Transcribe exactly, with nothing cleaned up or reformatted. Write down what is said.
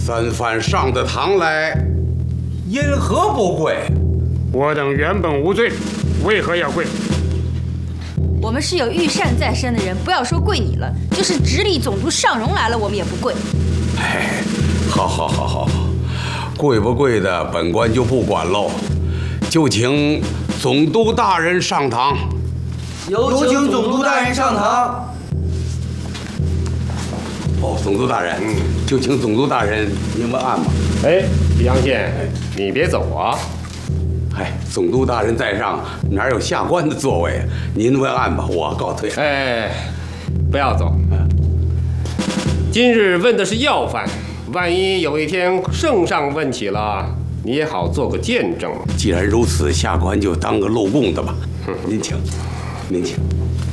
三番上得堂来，因何不跪？ 我等原本无罪，为何要跪？ 我们是有御膳在身的人，不要说跪你了，就是直隶总督尚荣来了，我们也不跪。 哎，好好好好好，跪不跪的，本官就不管喽，就请总督大人上堂。 有请总督大人上堂。 哦，总督大人，嗯，就请总督大人您问案吧。 哎，李阳县，你别走啊！ 哎，总督大人在上，哪有下官的座位？您问案吧，我告退。 哎，不要走。今日问的是要犯，万一有一天圣上问起了，你也好做个见证。 既然如此，下官就当个漏供的吧。您请，您请。